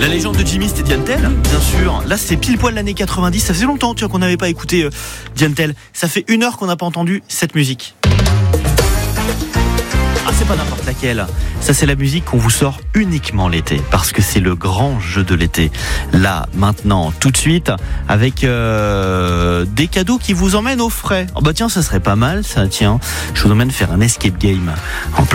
La légende de Jimmy, c'était Diane Tell, bien sûr. Là, c'est pile poil l'année 90. Ça faisait longtemps qu'on n'avait pas écouté Diane Tell. Ça fait 1 heure qu'on n'a pas entendu cette musique. Ah, c'est pas n'importe laquelle. Ça, c'est la musique qu'on vous sort uniquement l'été, parce que c'est le grand jeu de l'été. Là, maintenant, tout de suite, avec des cadeaux qui vous emmènent au frais. Oh bah tiens, ça serait pas mal, ça. Tiens, je vous emmène faire un escape game en plein